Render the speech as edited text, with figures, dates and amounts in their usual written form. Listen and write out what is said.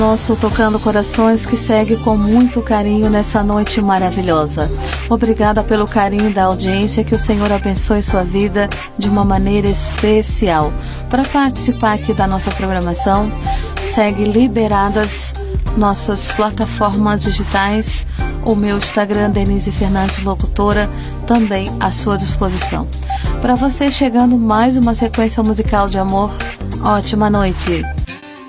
Nosso Tocando Corações, que segue com muito carinho nessa noite maravilhosa. Obrigada pelo carinho da audiência, que o Senhor abençoe sua vida de uma maneira especial. Para participar aqui da nossa programação, segue liberadas nossas plataformas digitais, o meu Instagram, Denise Fernandes Locutora, também à sua disposição. Para você, chegando mais uma sequência musical de amor, ótima noite.